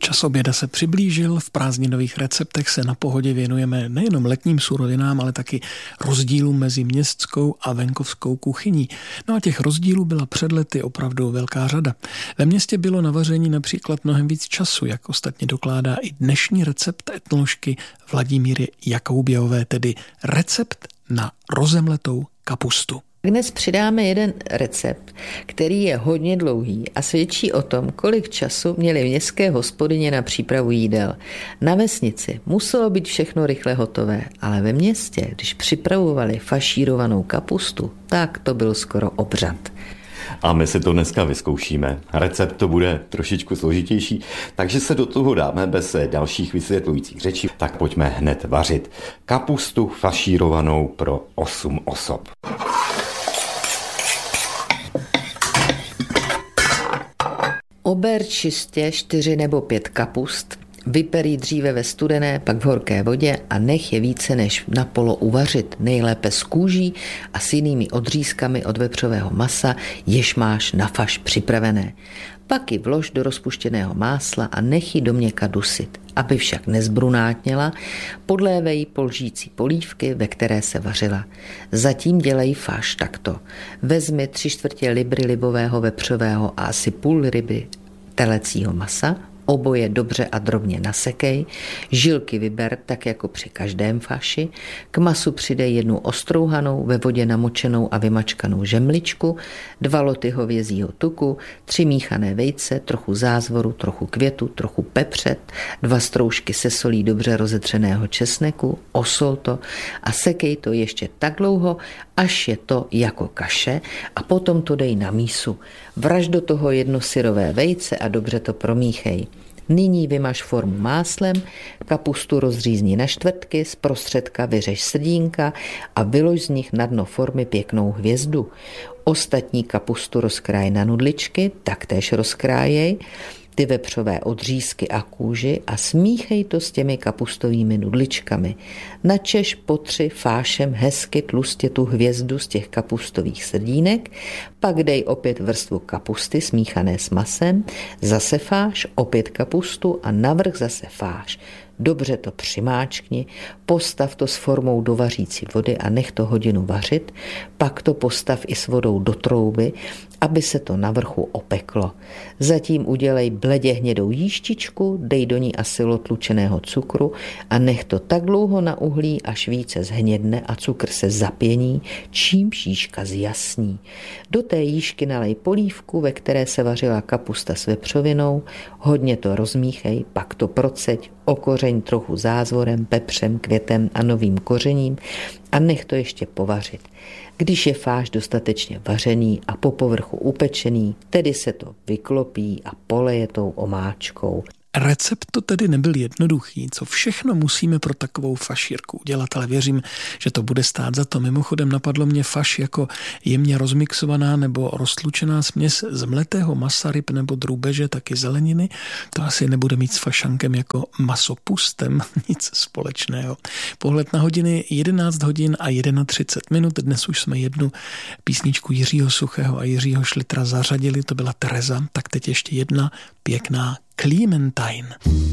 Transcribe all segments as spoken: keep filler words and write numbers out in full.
Čas oběda se přiblížil, v prázdninových receptech se na Pohodě věnujeme nejenom letním surovinám, ale taky rozdílům mezi městskou a venkovskou kuchyní. No a těch rozdílů byla před lety opravdu velká řada. Ve městě bylo na vaření například mnohem víc času, jak ostatně dokládá i dnešní recept etnoložky Vladimíry Jakoubějové, tedy recept na rozemletou kapustu. Dnes přidáme jeden recept, který je hodně dlouhý a svědčí o tom, kolik času měly městské hospodyně na přípravu jídel. Na vesnici muselo být všechno rychle hotové, ale ve městě, když připravovali fašírovanou kapustu, tak to byl skoro obřad. A my si to dneska vyzkoušíme. Recept to bude trošičku složitější, takže se do toho dáme bez dalších vysvětlujících řečí. Tak pojďme hned vařit kapustu fašírovanou pro osm osob. Ober čistě čtyři nebo pět kapust, vyperý dříve ve studené, pak v horké vodě a nech je více než napolo uvařit, nejlépe s kůží a s jinými odřízkami od vepřového masa, jež máš na faš připravené. Pak ji vlož do rozpuštěného másla a nech ji do měka dusit. Aby však nezbrunátněla, podlévej polžící polívky, ve které se vařila. Zatím dělej fáš takto. Vezmi tři čtvrtě libry libového vepřového a asi půl ryby telecího masa, oboje dobře a drobně nasekej, žilky vyber tak jako při každém faši, k masu přidej jednu ostrouhanou, ve vodě namočenou a vymačkanou žemličku, dva loty hovězího tuku, tři míchané vejce, trochu zázvoru, trochu květu, trochu pepře, dva stroužky se solí dobře rozetřeného česneku, osol to a sekej to ještě tak dlouho, až je to jako kaše a potom to dej na mísu. Vraž do toho jedno syrové vejce a dobře to promíchej. Nyní vymaž formu máslem, kapustu rozřízni na čtvrtky, zprostředka vyřeš srdínka a vylož z nich na dno formy pěknou hvězdu. Ostatní kapustu rozkráj na nudličky, taktéž rozkrájej ty vepřové odřízky a kůži a smíchej to s těmi kapustovými nudličkami. Načeš potři fášem hezky tlustě tu hvězdu z těch kapustových srdínek, pak dej opět vrstvu kapusty smíchané s masem, zase fáš, opět kapustu a navrch zase fáš. Dobře to přimáčkni, postav to s formou do vařící vody a nech to hodinu vařit, pak to postav i s vodou do trouby, aby se to na vrchu opeklo. Zatím udělej bledě hnědou jíštičku, dej do ní asi lot tlučeného cukru a nech to tak dlouho na uhlí, až více zhnědne a cukr se zapění, čímž jížka zjasní. Do té jížky nalej polívku, ve které se vařila kapusta s vepřovinou, hodně to rozmíchej, pak to proceď, okořeň trochu zázvorem, pepřem, květem a novým kořením a nech to ještě povařit. Když je fáš dostatečně vařený a po povrchu upečený, tedy se to vyklopí a poleje tou omáčkou. Recept to tedy nebyl jednoduchý, co všechno musíme pro takovou fašírku udělat, ale věřím, že to bude stát za to. Mimochodem napadlo mě faš jako jemně rozmixovaná nebo roztlučená směs z mletého masa, ryb nebo drůbeže, taky zeleniny. To asi nebude mít s fašankem jako masopustem nic společného. Pohled na hodiny jedenáct hodin a třicet jedna minut. Dnes už jsme jednu písničku Jiřího Suchého a Jiřího Šlitra zařadili, to byla Tereza, tak teď ještě jedna pěkná Clementine.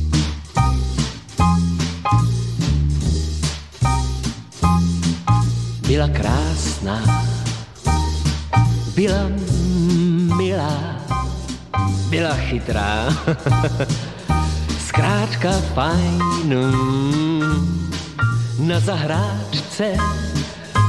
Byla krásná, byla milá, byla chytrá, zkrátka fajn. Na zahrádce